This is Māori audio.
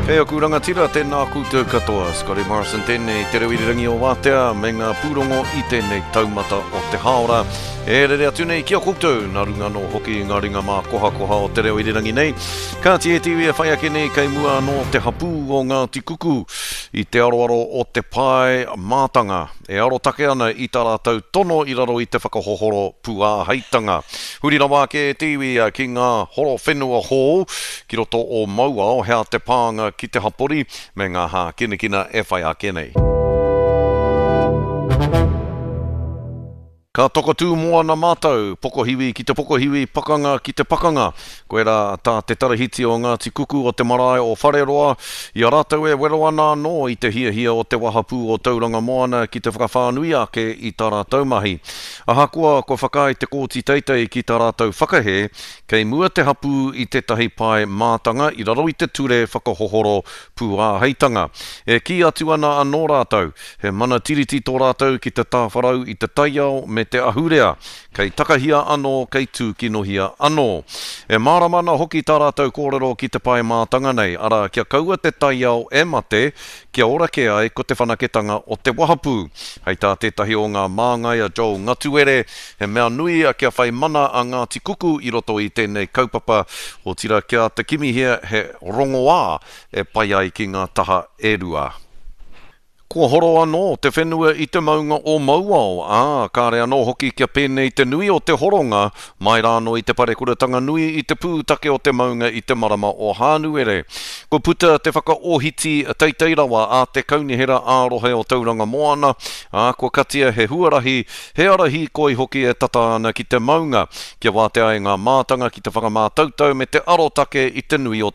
Hei o kurangatira tēnā koutou katoa, Scotty Morrison tēnei te rewirirangi o wātea, me ngā pūrongo I tēnei taumata o te haora. E rerea tūnei kia koutou, nā runga no hoki ngā ringa mā koha o te rewirirangi nei. Ka ti e tiwi e whai ake nei kei mua no te hapu o ngā tikuku I te aroaro o te pai mātanga. E aro take ana I tā rātou tono I raro I te whakahohoro puā heitanga. Huri rawa ke tiwi ki ngā horo whenua hō, ki roto o maua o hea te pānga ki te hapori, me ngā hā kinekina e whai ake nei. Ka toko tū moa na mātou, pokohiwi ki te pokohiwi, pakanga ki te pakanga. Koe rā tā te tarahiti o ngā tikuku o te marae o Whareroa. Ia rātou e wero ana no I te hia o te wahapū o tauranga moana ki te whakawhānui ake I tā rātou mahi. Ahakoa ko whakai te kōti teitei ki tā rātou whakahe, kei mua te hapū I te tahi pai mātanga I raro I te ture whakahohoro puā heitanga. E ki atu ana anō rātou, he mana tiriti tō rātou ki te tāwharau I te taiao me te ahurea, kei takahia anō, kei tūkinohia anō. E māramana hoki tā rātou kōrero ki te pai mātanga nei, ara kia kaua te taiao e mate, kia ora ke ai ko te whanaketanga o te wahapū. Hei tā tētahi o ngā māngai a Joe Ngatuere, he mea nui a kia whai mana a ngā tikuku I roto I tēnei kaupapa, o tira kia te kimihia he rongoā e pai ai ki ngā taha e rua. Kua horo anō te whenua I te maunga o Mauao, ka rea anō hoki kia pēnei te nui o te horonga, mai rāno I te parekuratanga nui I te pūtake o te maunga I te marama o Hānuere. Ko puta te whakaohiti teitei rawa a te kaunihera ārohe o tauranga moana, ko katia he huarahi, he arahi koi hoki e tata ana ki te maunga, kia wātea e ngā mātanga ki te whakamātautau me te arotake I te nui o